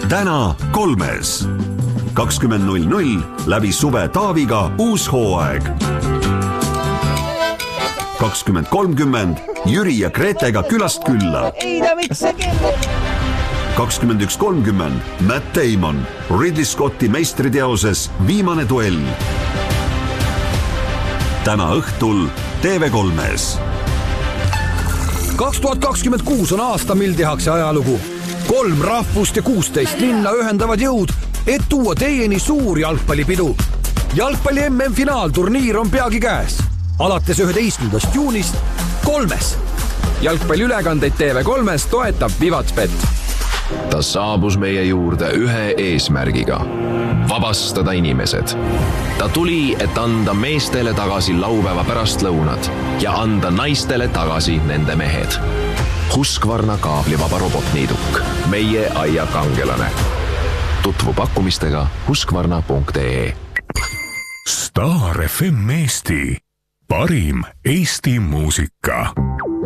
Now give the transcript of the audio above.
täna 3. 20.00 läbi suve Taaviga uus hooaeg. 20.30 Jüri ja Gretega külast külla. 21.30 Matt Damon Ridley Scotti meistriteoses Viimane duell. Täna õhtul TV3-s. 2026 on aasta, mil tehakse ajalugu. 3 rahvust ja 16 linna ühendavad jõud, et tuua teieni suur jalgpallipidu. Jalgpalli MM-finaalturniir on peagi käes. Alates 11. juunist 3. Jalgpalliülekandeid TV3-s toetab Vivatspet. Ta saabus meie juurde ühe eesmärgiga. Vabastada inimesed. Ta tuli, et anda meestele tagasi laupäeva pärastlõunad ja anda naistele tagasi nende mehed. Husqvarna kaablivaba robotniiduk. Meie aia kangelane. Tutvu pakkumistega husqvarna.ee. Star FM Eesti. Parim Eesti muusika.